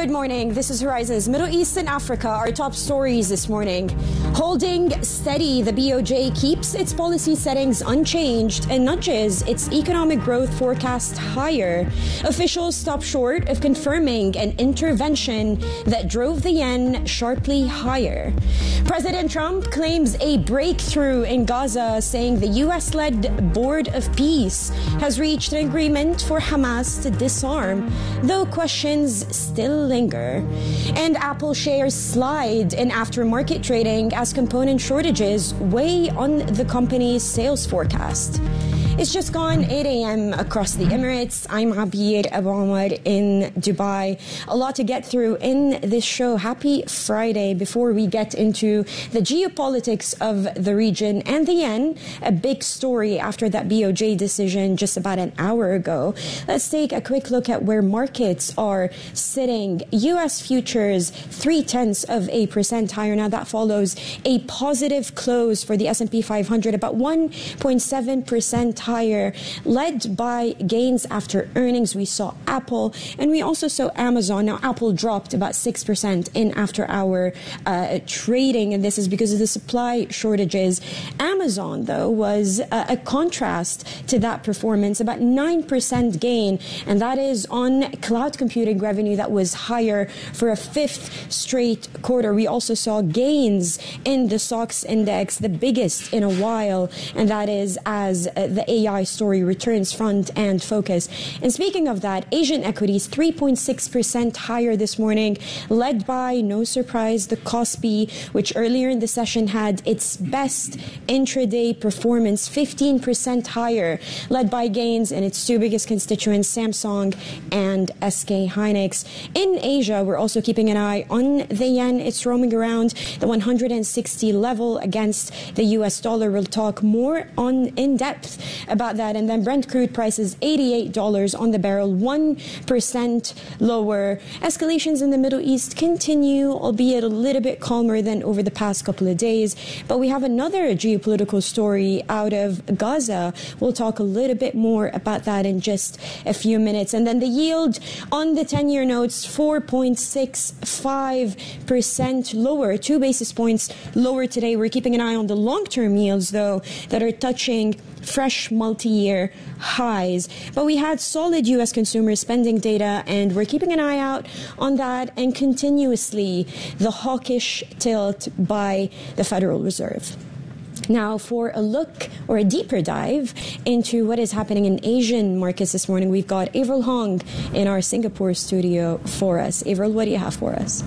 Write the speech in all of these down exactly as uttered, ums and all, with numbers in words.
Good morning. This is Horizons Middle East and Africa. Our top stories this morning. Holding steady, the B O J keeps its policy settings unchanged and nudges its economic growth forecast higher. Officials stop short of confirming an intervention that drove the yen sharply higher. President Trump claims a breakthrough in Gaza, saying the U S-led Board of Peace has reached an agreement for Hamas to disarm, though questions still linger. And Apple shares slide in aftermarket trading as component shortages weigh on the company's sales forecast. It's just gone eight a.m. across the Emirates. I'm Abir Abu Omar in Dubai. A lot to get through in this show. Happy Friday. Before we get into the geopolitics of the region and the yen, a big story after that B O J decision just about an hour ago. Let's take a quick look at where markets are sitting. U S futures, three-tenths of a percent higher. Now that follows a positive close for the S and P five hundred, about one point seven percent higher, led by gains after earnings. We saw Apple and we also saw Amazon. Now, Apple dropped about six percent in after-hour uh, trading, and this is because of the supply shortages. Amazon, though, was uh, a contrast to that performance, about nine percent gain, and that is on cloud computing revenue that was higher for a fifth straight quarter. We also saw gains in the S O X index, the biggest in a while, and that is as uh, the A I story returns front and focus. And speaking of that, Asian equities three point six percent higher this morning, led by, no surprise, the Kospi, which earlier in the session had its best intraday performance, fifteen percent higher, led by gains in its two biggest constituents, Samsung and S K Hynix. In Asia, we're also keeping an eye on the yen. It's roaming around the one hundred sixty level against the U S dollar. We'll talk more on in depth about that. And then Brent crude prices eighty-eight dollars on the barrel, one percent lower. Escalations in the Middle East continue, albeit a little bit calmer than over the past couple of days. But we have another geopolitical story out of Gaza. We'll talk a little bit more about that in just a few minutes. And then the yield on the ten-year notes, four point six five percent lower, two basis points lower today. We're keeping an eye on the long-term yields, though, that are touching fresh multi-year highs. But we had solid U S consumer spending data, and we're keeping an eye out on that, and continuously the hawkish tilt by the Federal Reserve. Now, for a look or a deeper dive into what is happening in Asian markets this morning, we've got Avril Hong in our Singapore studio for us. Avril, what do you have for us?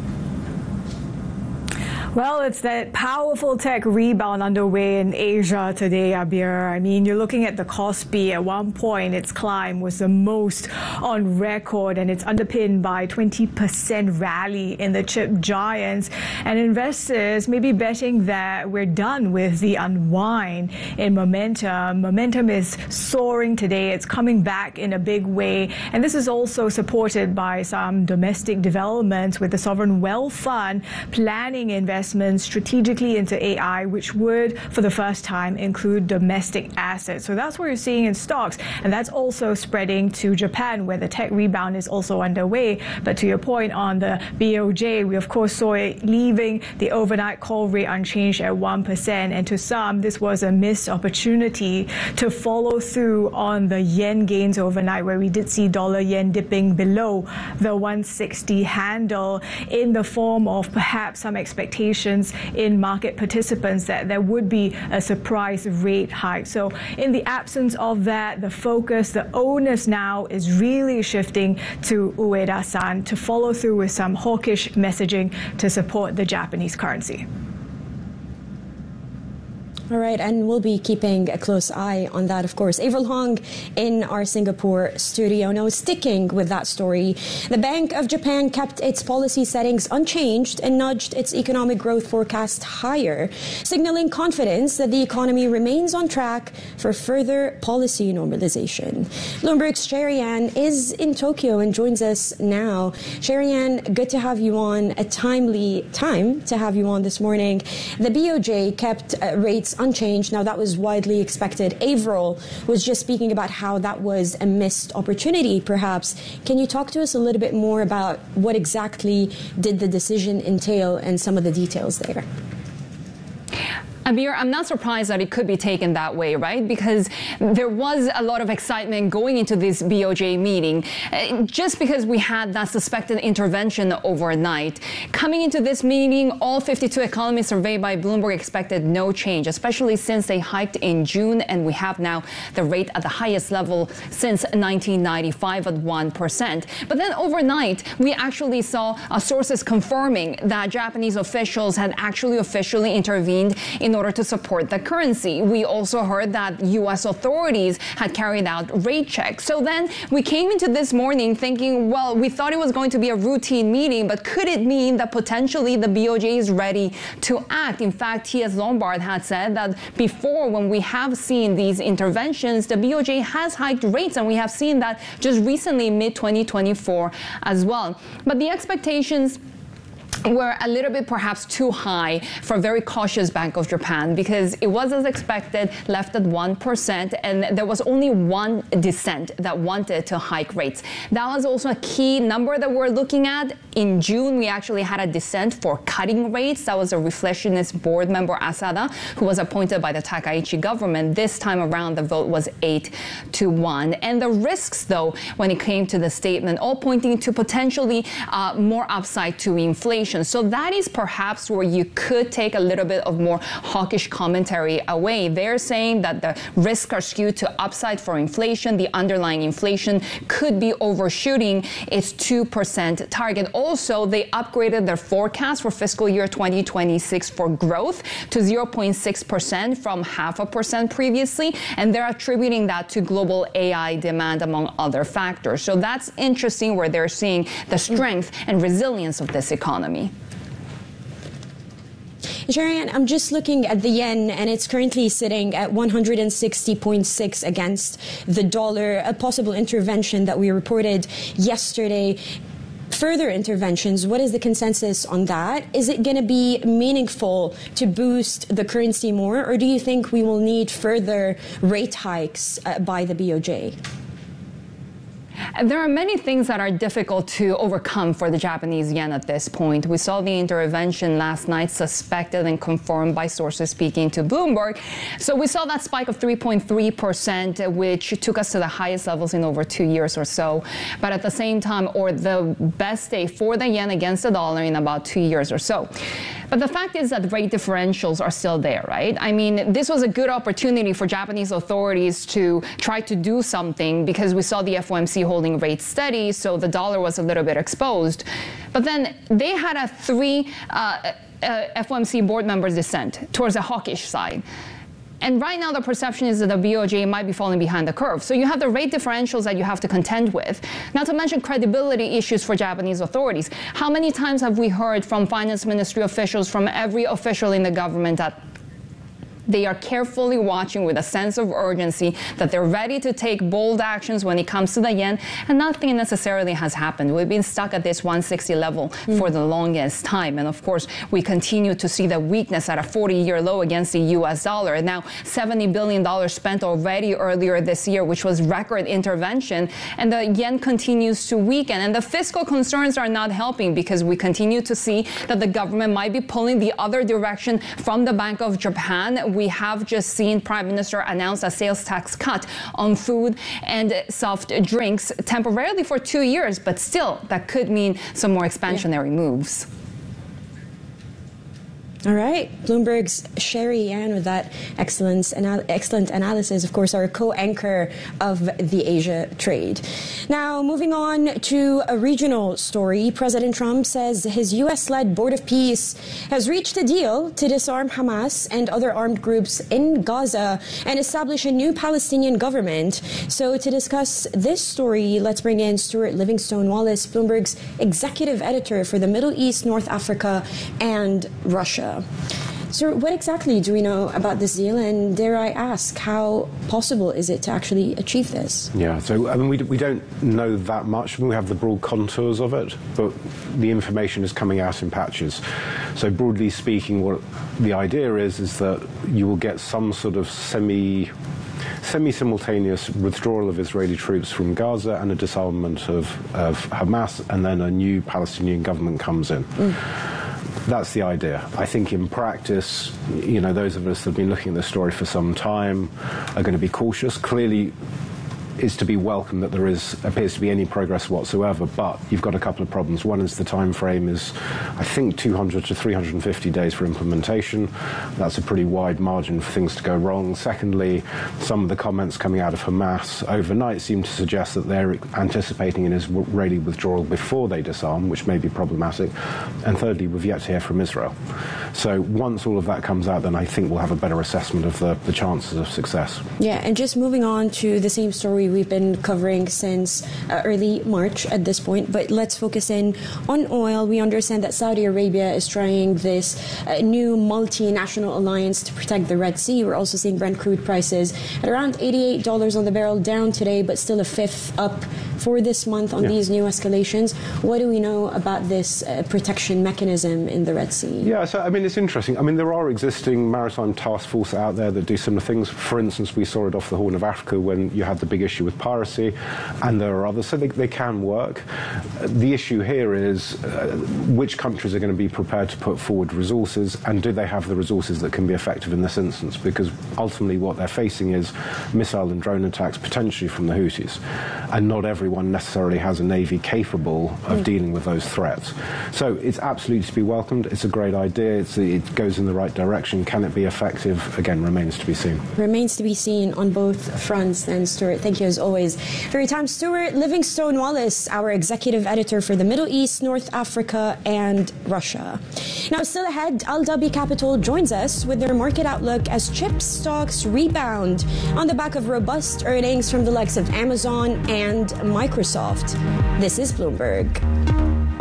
Well, it's that powerful tech rebound underway in Asia today, Abir. I mean, you're looking at the Kospi. At one point, its climb was the most on record, and it's underpinned by twenty percent rally in the chip giants. And investors may be betting that we're done with the unwind in momentum. Momentum is soaring today. It's coming back in a big way. And this is also supported by some domestic developments, with the Sovereign Wealth Fund planning investments strategically into A I, which would, for the first time, include domestic assets. So that's what you're seeing in stocks. And that's also spreading to Japan, where the tech rebound is also underway. But to your point on the B O J, we of course saw it leaving the overnight call rate unchanged at one percent. And to some, this was a missed opportunity to follow through on the yen gains overnight, where we did see dollar yen dipping below the one sixty handle, in the form of perhaps some expectations in market participants that there would be a surprise rate hike. So in the absence of that, the focus, the onus now is really shifting to Ueda-san to follow through with some hawkish messaging to support the Japanese currency. All right, and we'll be keeping a close eye on that, of course. Avril Hong in our Singapore studio. Now, sticking with that story, the Bank of Japan kept its policy settings unchanged and nudged its economic growth forecast higher, signaling confidence that the economy remains on track for further policy normalization. Bloomberg's Sherry Ann is in Tokyo and joins us now. Sherry Ann, good to have you on. A timely time to have you on this morning. The B O J kept uh, rates unchanged. Now, that was widely expected. Averill was just speaking about how that was a missed opportunity, perhaps. Can you talk to us a little bit more about what exactly did the decision entail and some of the details there? Amir, I'm not surprised that it could be taken that way, right? Because there was a lot of excitement going into this B O J meeting, just because we had that suspected intervention overnight. Coming into this meeting, all fifty-two economists surveyed by Bloomberg expected no change, especially since they hiked in June, and we have now the rate at the highest level since nineteen ninety-five at one percent. But then overnight, we actually saw uh, sources confirming that Japanese officials had actually officially intervened in In order to support the currency. We also heard that U S authorities had carried out rate checks. So then we came into this morning thinking, well, we thought it was going to be a routine meeting, but could it mean that potentially the B O J is ready to act? In fact, T S Lombard had said that before, when we have seen these interventions, the B O J has hiked rates, and we have seen that just recently, mid twenty twenty-four as well. But the expectations were a little bit perhaps too high for a very cautious Bank of Japan, because it was as expected, left at one percent, and there was only one dissent that wanted to hike rates. That was also a key number that we're looking at. In June, we actually had a dissent for cutting rates. That was a Reflectionist board member, Asada, who was appointed by the Takaichi government. This time around, the vote was eight to one. And the risks, though, when it came to the statement, all pointing to potentially uh, more upside to inflation. So that is perhaps where you could take a little bit of more hawkish commentary away. They're saying that the risks are skewed to upside for inflation. The underlying inflation could be overshooting its two percent target. Also, they upgraded their forecast for fiscal year twenty twenty-six for growth to zero point six percent from half a percent previously, and they're attributing that to global A I demand, among other factors. So that's interesting, where they're seeing the strength and resilience of this economy. Sherian, I'm just looking at the yen, and it's currently sitting at one hundred sixty point six against the dollar. A possible intervention that we reported yesterday. Further interventions, what is the consensus on that? Is it going to be meaningful to boost the currency more, or do you think we will need further rate hikes uh, by the B O J? There are many things that are difficult to overcome for the Japanese yen at this point. We saw the intervention last night, suspected and confirmed by sources speaking to Bloomberg. So we saw that spike of three point three percent, which took us to the highest levels in over two years or so. But at the same time, or the best day for the yen against the dollar in about two years or so. But the fact is that rate differentials are still there, right? I mean, this was a good opportunity for Japanese authorities to try to do something, because we saw the F O M C holding rates steady, so the dollar was a little bit exposed. But then they had a three uh, uh, F O M C board members dissent towards the hawkish side. And right now, the perception is that the B O J might be falling behind the curve. So you have the rate differentials that you have to contend with. Not to mention credibility issues for Japanese authorities. How many times have we heard from finance ministry officials, from every official in the government, that they are carefully watching with a sense of urgency, that they're ready to take bold actions when it comes to the yen, and nothing necessarily has happened. We've been stuck at this one sixty level mm. for the longest time. And of course, we continue to see the weakness at a forty-year low against the U S dollar. And now seventy billion dollars spent already earlier this year, which was record intervention, and the yen continues to weaken. And the fiscal concerns are not helping, because we continue to see that the government might be pulling the other direction from the Bank of Japan. We have just seen Prime Minister announce a sales tax cut on food and soft drinks temporarily for two years, but still that could mean some more expansionary yeah. moves. All right. Bloomberg's Sherian with that excellent, anal excellent analysis, of course, our co-anchor of the Asia trade. Now, moving on to a regional story, President Trump says his U S-led Board of Peace has reached a deal to disarm Hamas and other armed groups in Gaza and establish a new Palestinian government. So to discuss this story, let's bring in Stuart Livingstone-Wallace, Bloomberg's executive editor for the Middle East, North Africa, and Russia. So what exactly do we know about this deal, and dare I ask, how possible is it to actually achieve this? Yeah, so I mean, we, we don't know that much. We have the broad contours of it, but the information is coming out in patches. So broadly speaking, what the idea is, is that you will get some sort of semi... semi-simultaneous withdrawal of Israeli troops from Gaza and a disarmament of, of Hamas, and then a new Palestinian government comes in. Mm. That's the idea. I think in practice, you know, those of us that have been looking at this story for some time are going to be cautious. Clearly, is to be welcome that there is appears to be any progress whatsoever, but you've got a couple of problems. One is the time frame is, I think, two hundred to three hundred fifty days for implementation. That's a pretty wide margin for things to go wrong. Secondly, some of the comments coming out of Hamas overnight seem to suggest that they're anticipating an Israeli withdrawal before they disarm, which may be problematic. And thirdly, we've yet to hear from Israel. So once all of that comes out, then I think we'll have a better assessment of the, the chances of success. Yeah, and just moving on to the same story we've been covering since uh, early March at this point, but let's focus in on oil. We understand that Saudi Arabia is trying this uh, new multinational alliance to protect the Red Sea. We're also seeing Brent crude prices at around eighty-eight dollars on the barrel, down today, but still a fifth up for this month on yeah. these new escalations. What do we know about this uh, protection mechanism in the Red Sea? Yeah, so I mean, it's interesting. I mean, there are existing maritime task forces out there that do similar things. For instance, we saw it off the Horn of Africa when you had the big issue with piracy, and there are others, so they, they can work. The issue here is uh, which countries are going to be prepared to put forward resources, and do they have the resources that can be effective in this instance? Because ultimately what they're facing is missile and drone attacks potentially from the Houthis, and not everyone necessarily has a navy capable of mm. dealing with those threats. So it's absolutely to be welcomed. It's a great idea. It's, it goes in the right direction. Can it be effective? Again, remains to be seen. Remains to be seen on both fronts then, Stuart. Thank you as always for your time. Stuart Livingstone Wallace, our executive editor for the Middle East, North Africa and Russia. Now, still ahead, Al Dhabi Capital joins us with their market outlook as chip stocks rebound on the back of robust earnings from the likes of Amazon and Microsoft. This is Bloomberg.